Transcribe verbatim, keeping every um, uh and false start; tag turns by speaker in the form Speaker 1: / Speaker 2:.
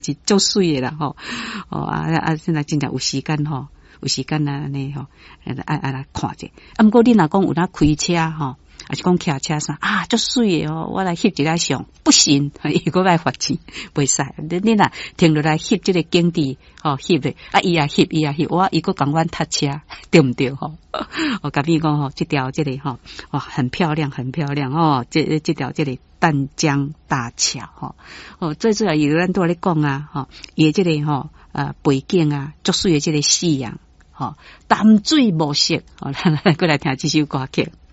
Speaker 1: 是足水的啦吼。哦啊啊，现在真正有时间吼，有时间啊安尼吼，爱爱来看者。啊，毋过你若讲有哪开车吼。还是讲骑车上啊，足水的哦！我来翕一下相，不行，伊个来罚钱，袂使。你你若停落来翕这个景致，吼翕咧，啊伊也翕，伊也翕，我伊个讲阮搭车，对毋对吼？我甲你讲吼，这条这里吼，哇，很漂亮，很漂亮哦！这这条这里淡江大桥吼，哦，最主要有咱都咧讲啊，吼，伊这里吼呃背景啊，足水的这个夕阳，吼，淡水无色，吼，咱来过来听这首歌曲。